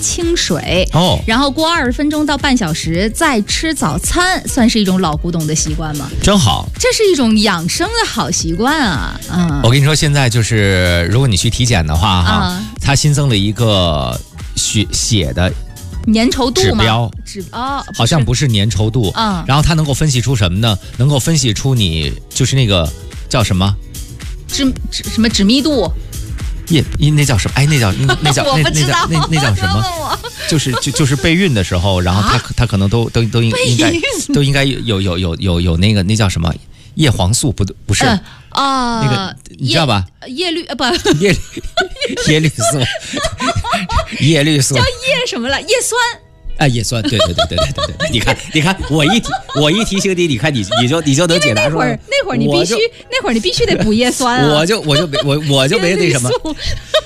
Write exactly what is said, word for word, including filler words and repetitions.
清水哦， 然后过二十分钟到半小时再吃早餐，算是一种老古董的习惯吗？ 真好， 这是一种养生的好习惯啊！嗯， 我跟你说，现在就是如果你去体检的话哈， 嗯、 它新增了一个血血的粘稠度吗？ 指标指哦， 好像不是粘稠度， 嗯， 然后它能够分析出什么呢？能够分析出你就是那个叫什么脂脂什么脂密度。 也那叫什么？哎，那叫那那叫那那叫那那叫什么？就是就就是备孕的时候，然后他、啊、他可能都都都应应该都应该有有有有有那个那叫什么叶黄素不不是啊、呃、那个你知道吧？ 叶绿呃不叶叶绿素叶绿素叫叶什么了？叶酸。 啊，叶酸，对对对对对对对，你看，你看，我一提我一提醒你，你看你你就你就能解答出来。 那会儿那会儿你必须那会儿你必须得补叶酸啊！ 我就我就没我我就没那什么，